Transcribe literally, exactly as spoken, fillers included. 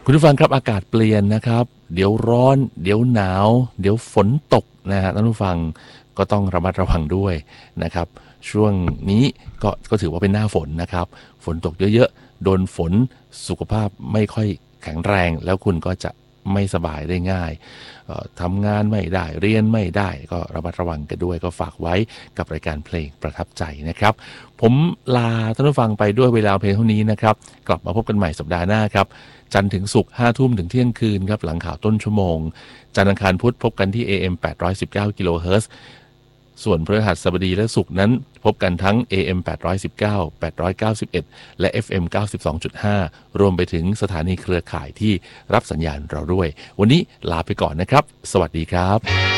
คุณผู้ฟังครับอากาศเปลี่ยนนะครับเดี๋ยวร้อนเดี๋ยวหนาวเดี๋ยวฝนตกนะฮะท่านผู้ฟังก็ต้องระมัดระวังด้วยนะครับช่วงนี้ก็ก็ถือว่าเป็นหน้าฝนนะครับฝนตกเยอะๆโดนฝนสุขภาพไม่ค่อยแข็งแรงแล้วคุณก็จะไม่สบายได้ง่ายทำงานไม่ได้เรียนไม่ได้ก็ระมัดระวังกันด้วยก็ฝากไว้กับรายการเพลงประทับใจนะครับผมลาท่านผู้ฟังไปด้วยเวลาเพลงเท่านี้นะครับกลับมาพบกันใหม่สัปดาห์หน้าครับจันทร์ถึงศุกร์ห้าทุ่มถึงเที่ยงคืนครับหลังข่าวต้นชั่วโมงจันทร์อังคารพุธพบกันที่ เอ เอ็ม แปดร้อยสิบเก้า กิโลเฮิรตซ์ส่วนพฤหัสบดีและศุกร์นั้นพบกันทั้ง เอ เอ็ม แปดร้อยสิบเก้า แปดร้อยเก้าสิบเอ็ด และ เอฟ เอ็ม เก้าสิบสองจุดห้า รวมไปถึงสถานีเครือข่ายที่รับสัญญาณเราด้วยวันนี้ลาไปก่อนนะครับสวัสดีครับ